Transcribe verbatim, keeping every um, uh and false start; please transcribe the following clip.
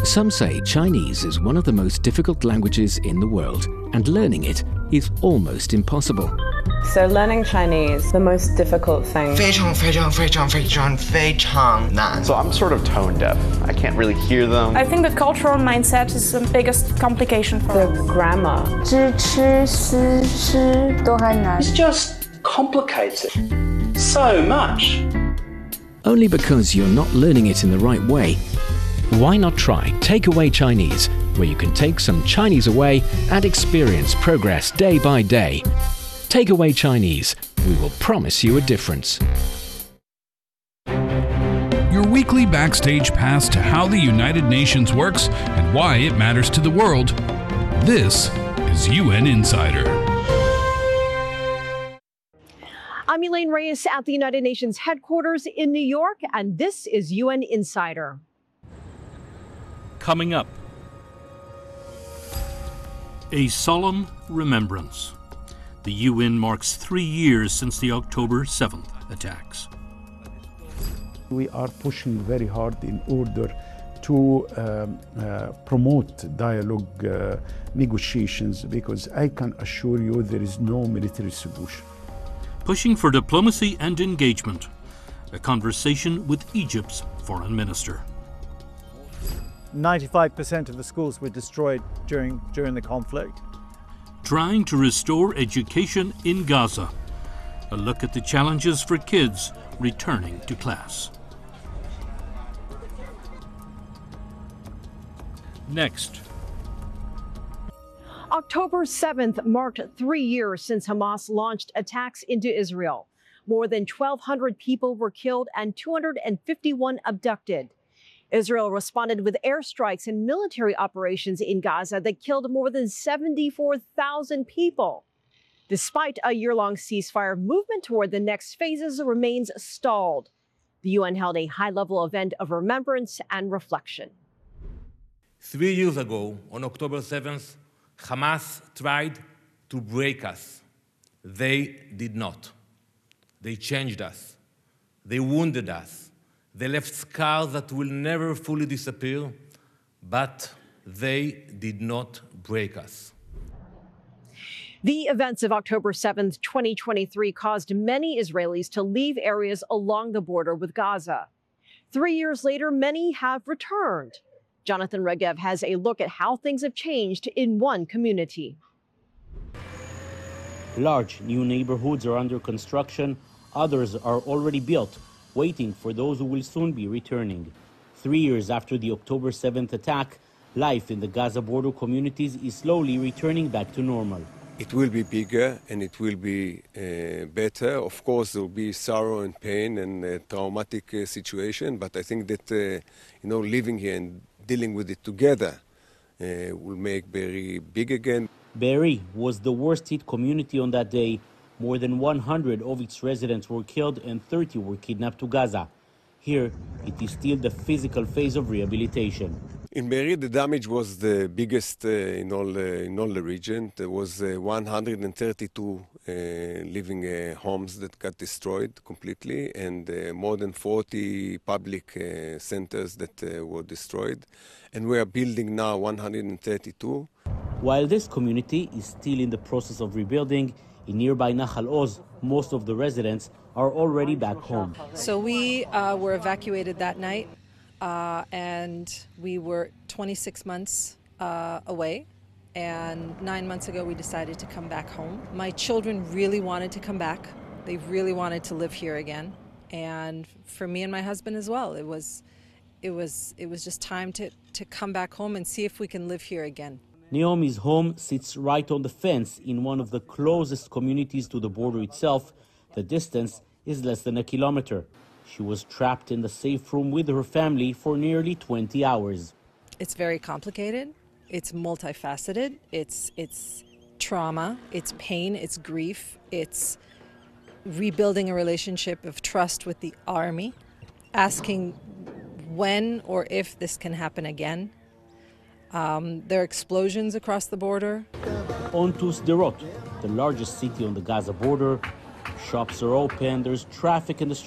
Some say Chinese is one of the most difficult languages in the world, and learning it is almost impossible. So learning Chinese, the most difficult thing. 非常非常非常非常非常难. So I'm sort of tone deaf. I can't really hear them. I think the cultural mindset is the biggest complication for The us. grammar. 知吃思诗都还难. It's just complicated so much. Only because you're not learning it in the right way. Why not try Takeaway Chinese, where you can take some Chinese away and experience progress day by day. Takeaway Chinese. We will promise you a difference. Your weekly backstage pass to how the United Nations works and why it matters to the world. This is U N Insider. I'm Elaine Reyes at the United Nations headquarters in New York, and this is U N Insider. Coming up, a solemn remembrance. The U N marks three years since the October seventh attacks. We are pushing very hard in order to um, uh, promote dialogue uh, negotiations, because I can assure you there is no military solution. Pushing for diplomacy and engagement. A conversation with Egypt's foreign minister. ninety-five percent of the schools were destroyed during, during the conflict. Trying to restore education in Gaza. A look at the challenges for kids returning to class. Next. October seventh marked three years since Hamas launched attacks into Israel. More than twelve hundred people were killed and two hundred fifty-one abducted. Israel responded with airstrikes and military operations in Gaza that killed more than seventy-four thousand people. Despite a year-long ceasefire, movement toward the next phases remains stalled. The U N held a high-level event of remembrance and reflection. Three years ago, on October seventh, Hamas tried to break us. They did not. They changed us. They wounded us. They left scars that will never fully disappear, but they did not break us. The events of October seventh, twenty twenty-three caused many Israelis to leave areas along the border with Gaza. Three years later, many have returned. Jonathan Regev has a look at how things have changed in one community. Large new neighborhoods are under construction. Others are already built, waiting for those who will soon be returning. Three years after the October seventh attack, life in the Gaza border communities is slowly returning back to normal. It will be bigger and it will be uh, better. Of course, there will be sorrow and pain and a traumatic uh, situation, but I think that, uh, you know, living here and dealing with it together uh, will make Be'eri big again. Be'eri was the worst hit community on that day. More than one hundred of its residents were killed and thirty were kidnapped to Gaza. Here, it is still the physical phase of rehabilitation. In Be'eri, the damage was the biggest uh, in, all, uh, in all the region. There was uh, one hundred thirty-two uh, living uh, homes that got destroyed completely, and uh, more than forty public uh, centers that uh, were destroyed. And we are building now one hundred thirty-two. While this community is still in the process of rebuilding, in nearby Nahal Oz, most of the residents are already back home. So we uh, were evacuated that night, uh, and we were twenty-six months uh, away. And nine months ago, we decided to come back home. My children really wanted to come back. They really wanted to live here again. And for me and my husband as well, it was, it was, it was just time to, to come back home and see if we can live here again. Naomi's home sits right on the fence in one of the closest communities to the border itself. The distance is less than a kilometer. She was trapped in the safe room with her family for nearly twenty hours. It's very complicated. It's multifaceted. It's, it's trauma, it's pain, it's grief, it's rebuilding a relationship of trust with the army, asking when or if this can happen again. Um, there are explosions across the border. On to Sderot, the largest city on the Gaza border. Shops are open, there's traffic in the